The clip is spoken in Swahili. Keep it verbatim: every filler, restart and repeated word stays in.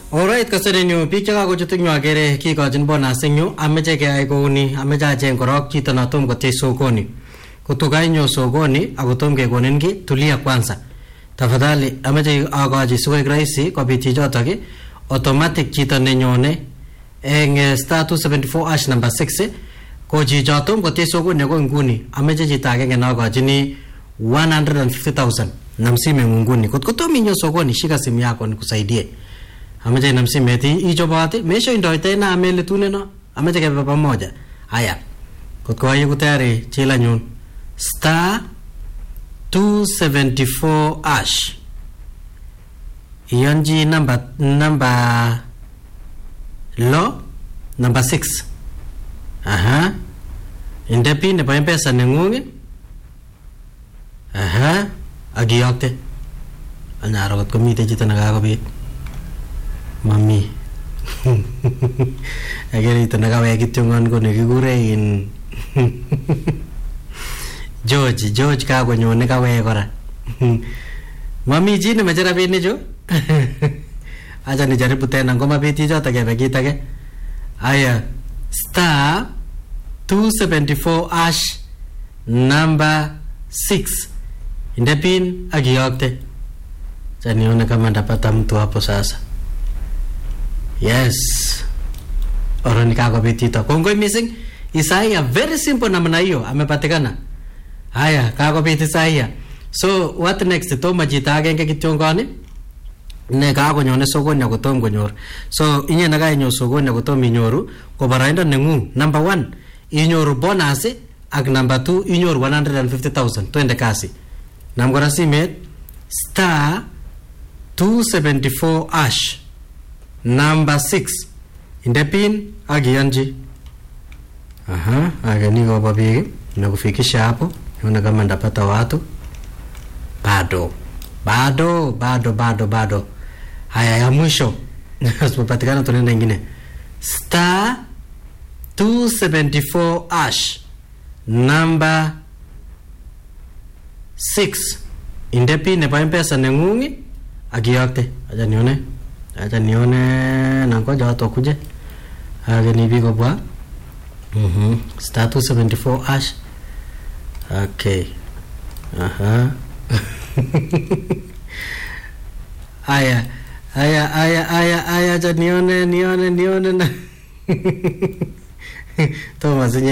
Alright, kasarenyo biik chekakochut nyo agere kikochin bonus eng yu ameche keyai kouni ameche acheng korok chito natom kotech sokoni kotukainyo sokoni akotom kekonin ki tulia kwanza tafadhali ameche akochi sikoik rahisi kobit chichotok automatic chito nenyone eng star two seventy-four hash number six ko chichotom kotech sokoni ko nguni ameche chito agenge nakochini one hundred fifty thousand nam simengu nguni kot kotom inyo sokoni shika simu yako nikusaidie. Ameche nam simet ichoboti mesho indoite na amele tuneno ameche kebe pamoja haya kotko ayeku tayari chila nyun star two seventy-four hash iyonji number number lo number six aha inde pin nebo M-Pesa nengung aha agiyokte anyaro kot komite chito nakakobit mami agere ito nakawe kityongon ko nekikure in George George ka konyone kawe kora mami chi nemeche rabinik chu acha nijaribu tena ngoma biti choto kebe kit age aya star two seventy-four hash number six inde pin agiyokte chanione kama ndapata mtu hapo sasa. Yes. Oroni kakobit chito. Kongoi missing. Isaiah very simple namna hiyo amepatikana. Haya kakobit Isaiah. So what next? Toma chito agenge kityongoni. Ne kakonyone sokoni akotom konyor. So inye nakainyo sokoni akotom inyoru ko baraindo nengung. Number one inyoru bonus ak number two inyoru one hundred fifty thousand. Twende kasi. Namgora simet star two seventy-four hash number six inde pin agiyonji aha agani go babi nakufikisha hapo naona kama ndapata watu bado bado bado bado bado haya ya mwisho asipopatikana tunaenda nyingine star two seventy-four hash number six inde pin nebo M-Pesa nengungi agiyokte acha nione acha nione nangoja watu wakuje ageni biko bwa mhm star two seventy-four hash okay aha aya aya aya aya aya acha nione nione nione na Thomas